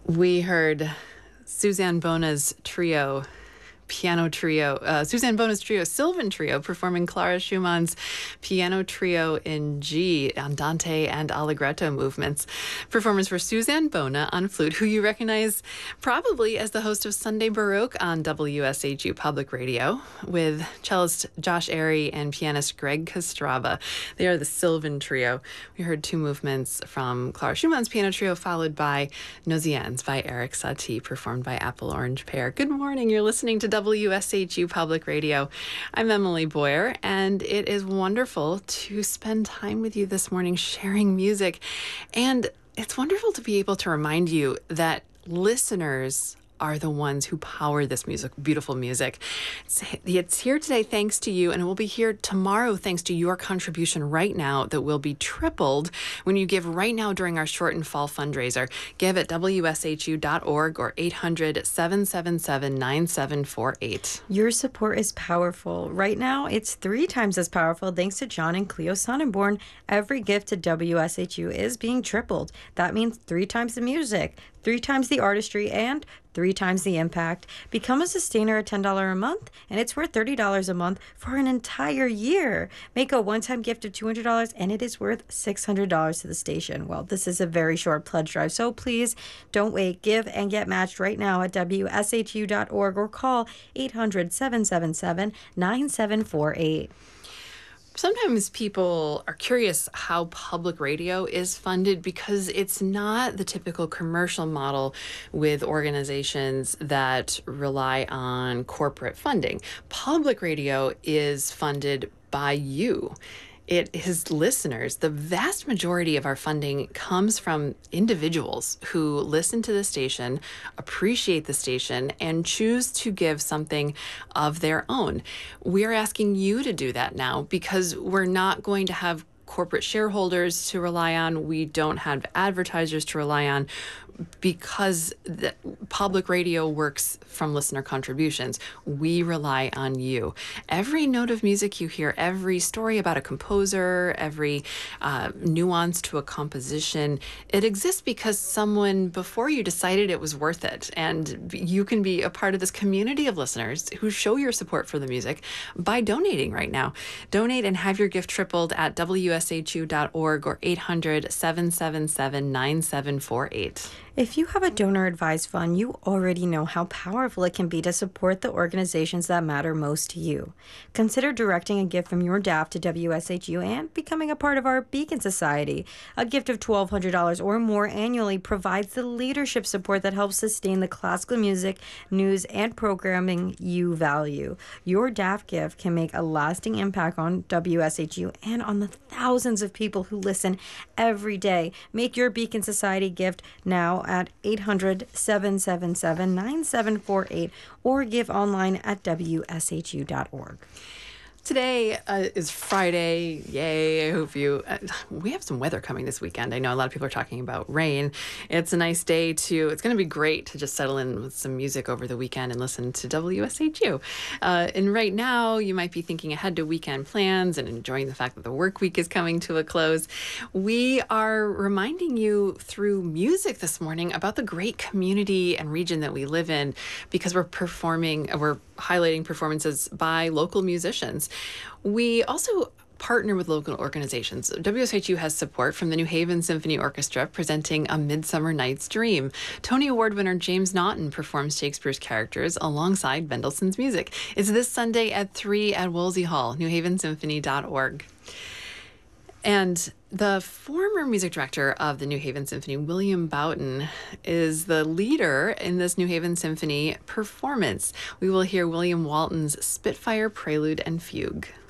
We heard Suzanne Bona's trio, Suzanne Bona's trio, Sylvan Trio, performing Clara Schumann's piano trio in G, Andante and Allegretto movements. Performers were Suzanne Bona on flute, who you recognize probably as the host of Sunday Baroque on WSHU Public Radio, with cellist Josh Airy and pianist Greg Kostrava. They are the Sylvan Trio. We heard two movements from Clara Schumann's piano trio, followed by Nosiens by Eric Satie, performed by Apple Orange Pear. Good morning. You're listening to WSHU Public Radio. I'm Emily Boyer, and it is wonderful to spend time with you this morning sharing music. And it's wonderful to be able to remind you that listeners are the ones who power this beautiful music. It's here today thanks to you, and it will be here tomorrow thanks to your contribution right now that will be tripled when you give right now during our Short and Fall fundraiser. Give at WSHU.org or 800-777-9748. Your support is powerful. Right now, it's 3 times as powerful thanks to John and Cleo Sonnenborn. Every gift to WSHU is being tripled. That means 3 times the music, 3 times the artistry, and 3 times the impact. Become a sustainer at $10 a month, and it's worth $30 a month for an entire year. Make a one-time gift of $200, and it is worth $600 to the station. Well, this is a very short pledge drive, so please don't wait. Give and get matched right now at WSHU.org or call 800-777-9748. Sometimes people are curious how public radio is funded because it's not the typical commercial model with organizations that rely on corporate funding. Public radio is funded by you. It is listeners. The vast majority of our funding comes from individuals who listen to the station, appreciate the station, and choose to give something of their own. We're asking you to do that now because we're not going to have corporate shareholders to rely on. We don't have advertisers to rely on because the public radio works from listener contributions. We rely on you. Every note of music you hear, every story about a composer, every nuance to a composition, it exists because someone before you decided it was worth it. And you can be a part of this community of listeners who show your support for the music by donating right now. Donate and have your gift tripled at WSHU.org or 800-777-9748. If you have a donor-advised fund, you already know how powerful it can be to support the organizations that matter most to you. Consider directing a gift from your DAF to WSHU and becoming a part of our Beacon Society. A gift of $1,200 or more annually provides the leadership support that helps sustain the classical music, news, and programming you value. Your DAF gift can make a lasting impact on WSHU and on the thousands of people who listen every day. Make your Beacon Society gift now at 800-777-9748 or give online at WSHU.org. Today is Friday. Yay. I hope we have some weather coming this weekend. I know a lot of people are talking about rain. It's a nice day it's going to be great to just settle in with some music over the weekend and listen to WSHU. And right now you might be thinking ahead to weekend plans and enjoying the fact that the work week is coming to a close. We are reminding you through music this morning about the great community and region that we live in because we're highlighting performances by local musicians. We also partner with local organizations. WSHU has support from the New Haven Symphony Orchestra presenting A Midsummer Night's Dream. Tony Award winner James Naughton performs Shakespeare's characters alongside Mendelssohn's music. It's this Sunday at 3 at Wolsey Hall, newhavensymphony.org. And the former music director of the New Haven Symphony, William Boughton, is the leader in this New Haven Symphony performance. We will hear William Walton's Spitfire Prelude and Fugue.